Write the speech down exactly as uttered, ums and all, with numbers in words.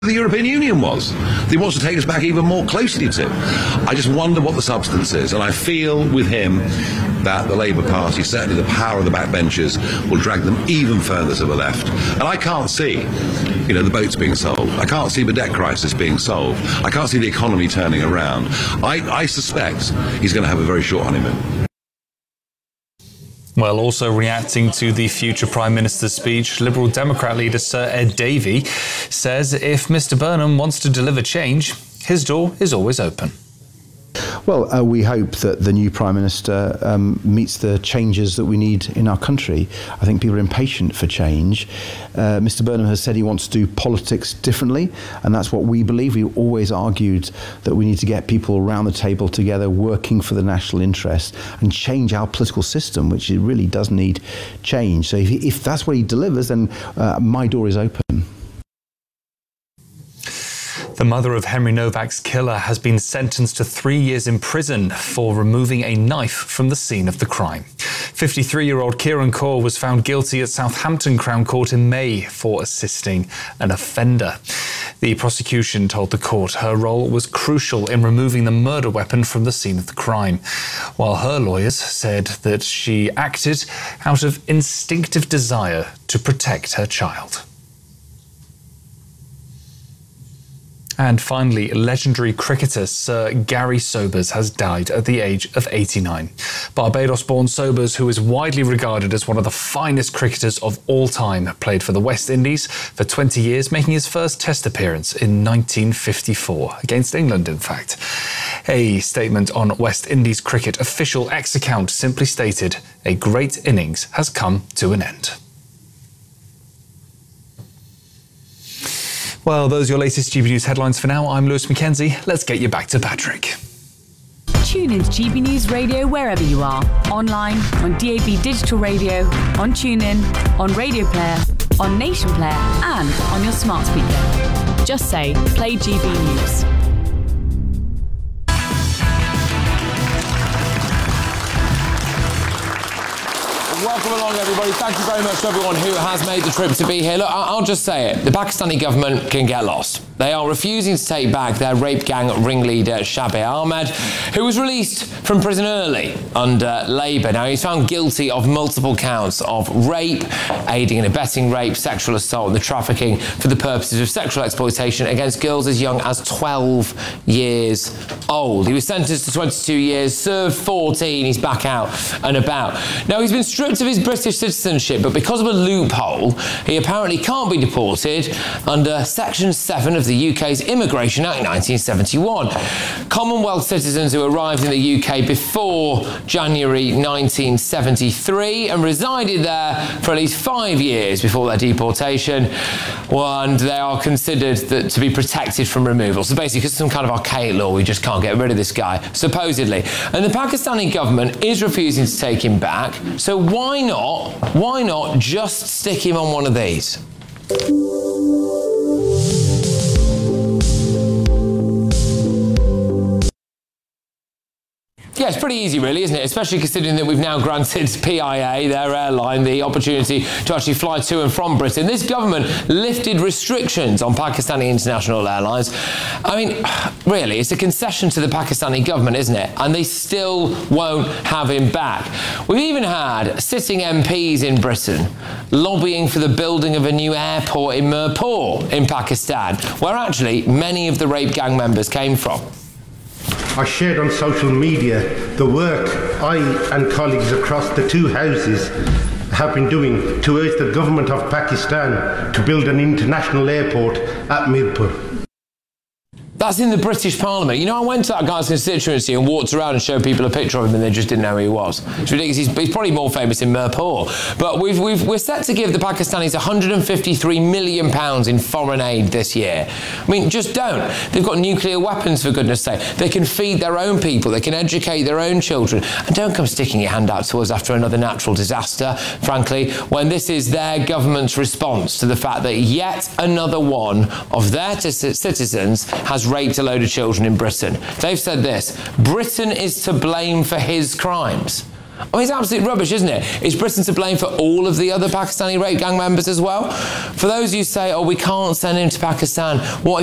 the European Union was. He wants to take us back even more closely to. I just wonder what the substance is, and I feel with him that the Labour Party, certainly the power of the backbenchers, will drag them even further to the left. And I can't see, you know, the boats being solved. I can't see the debt crisis being solved. I can't see the economy turning around. I, I suspect he's going to have a very short honeymoon. Well, also reacting to the future Prime Minister's speech, Liberal Democrat leader Sir Ed Davey says if Mr Burnham wants to deliver change, his door is always open. Well, uh, we hope that the new Prime Minister um, meets the changes that we need in our country. I think people are impatient for change. Uh, Mr Burnham has said he wants to do politics differently, and that's what we believe. We always argued that we need to get people around the table together working for the national interest and change our political system, which it really does need change. So if, if that's what he delivers, then uh, my door is open. The mother of Henry Novak's killer has been sentenced to three years in prison for removing a knife from the scene of the crime. fifty-three-year-old Kieran Kaur was found guilty at Southampton Crown Court in May for assisting an offender. The prosecution told the court her role was crucial in removing the murder weapon from the scene of the crime, while her lawyers said that she acted out of instinctive desire to protect her child. And finally, legendary cricketer Sir Gary Sobers has died at the age of eighty-nine. Barbados-born Sobers, who is widely regarded as one of the finest cricketers of all time, played for the West Indies for twenty years, making his first Test appearance in nineteen fifty-four, against England, in fact. A statement on West Indies cricket official X account simply stated, "A great innings has come to an end." Well, those are your latest G B News headlines for now. I'm Lewis Mackenzie. Let's get you back to Patrick. Tune in to G B News Radio wherever you are. Online, on D A B Digital Radio, on TuneIn, on Radio Player, on Nation Player, and on your smart speaker. Just say, play G B News. Welcome along, everybody. Thank you very much to everyone who has made the trip to be here. Look, I'll just say it. The Pakistani government can get lost. They are refusing to take back their rape gang ringleader, Shabir Ahmed, who was released from prison early under Labour. Now, he's found guilty of multiple counts of rape, aiding and abetting rape, sexual assault, and the trafficking for the purposes of sexual exploitation against girls as young as twelve years old. He was sentenced to twenty-two years, served fourteen. He's back out and about. Now, he's been stripped of his British citizenship, but because of a loophole, he apparently can't be deported under Section seven of the U K's Immigration Act nineteen seventy-one. Commonwealth citizens who arrived in the U K before January nineteen seventy-three and resided there for at least five years before their deportation, and they are considered that, to be protected from removal. So basically, because of some kind of archaic law, we just can't get rid of this guy, supposedly. And the Pakistani government is refusing to take him back, so why not, why not just stick him on one of these? Yeah, it's pretty easy, really, isn't it? Especially considering that we've now granted P I A, their airline, the opportunity to actually fly to and from Britain. This government lifted restrictions on Pakistani international airlines. I mean, really, it's a concession to the Pakistani government, isn't it? And they still won't have him back. We've even had sitting M Ps in Britain lobbying for the building of a new airport in Mirpur in Pakistan, where actually many of the rape gang members came from. I shared on social media the work I and colleagues across the two houses have been doing to urge the government of Pakistan to build an international airport at Mirpur. That's in the British Parliament. You know, I went to that guy's constituency and walked around and showed people a picture of him and they just didn't know who he was. It's ridiculous. He's, he's probably more famous in Mirpur. But we've, we've, we're set to give the Pakistanis one hundred fifty-three million pounds in foreign aid this year. I mean, just don't. They've got nuclear weapons, for goodness sake. They can feed their own people. They can educate their own children. And don't come sticking your hand out to us after another natural disaster, frankly, when this is their government's response to the fact that yet another one of their t- citizens has raped a load of children in Britain. They've said this: Britain is to blame for his crimes. I mean, it's absolute rubbish, isn't it? Is Britain to blame for all of the other Pakistani rape gang members as well? For those who say, oh, we can't send him to Pakistan, what